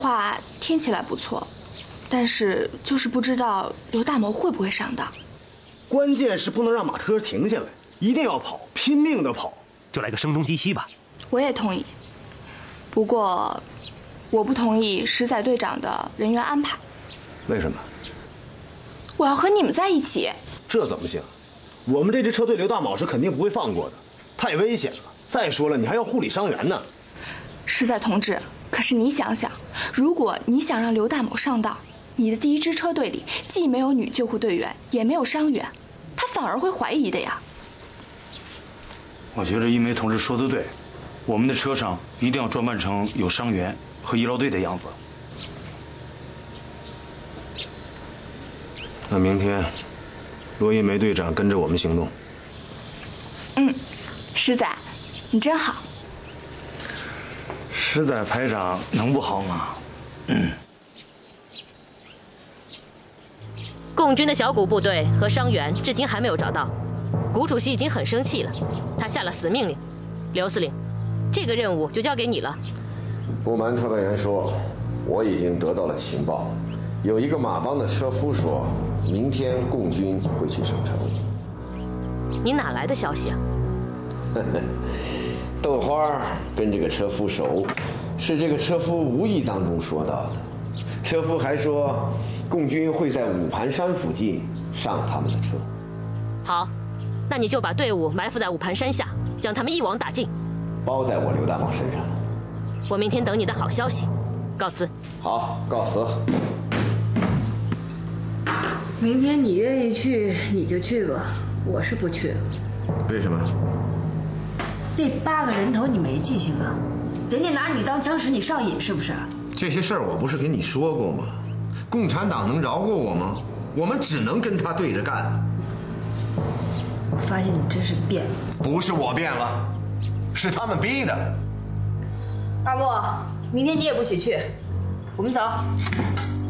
话听起来不错，但是就是不知道刘大谋会不会上当。 关键是不能让马车停下来，一定要跑，拼命的跑。 就来个声东击西吧。 我也同意，不过我不同意石仔队长的人员安排。 为什么？ 我要和你们在一起。 这怎么行？我们这支车队刘大卯是肯定不会放过的，太危险了。再说了，你还要护理伤员呢。 石仔同志，可是你想想，如果你想让刘大某上当，你的第一支车队里既没有女救护队员，也没有伤员，他反而会怀疑的呀。 我觉得一梅同志说的对，我们的车上一定要装扮成有伤员和医疗队的样子。 那明天，罗一梅队长跟着我们行动。 石仔，你真好。 石仔排长能不好吗？ 共军的小股部队和伤员至今还没有找到，谷主席已经很生气了，他下了死命令。刘司令，这个任务就交给你了。 不瞒特派员说，我已经得到了情报，有一个马帮的车夫说，明天共军会去省城。 你哪来的消息啊？ 豆花跟这个车夫熟，是这个车夫无意当中说到的。车夫还说，共军会在五盘山附近上他们的车。 好，那你就把队伍埋伏在五盘山下，将他们一网打尽， 包在我刘大茂身上。 我明天等你的好消息。告辞。 好，告辞。 明天你愿意去你就去吧，我是不去了。 为什么？ 那8个人头你没记性啊？人家拿你当枪使你上瘾是不是？ 这些事儿我不是跟你说过吗？共产党能饶过我吗？我们只能跟他对着干。 我发现你真是变了。 不是我变了，是他们逼的。 二木，明天你也不许去，我们走。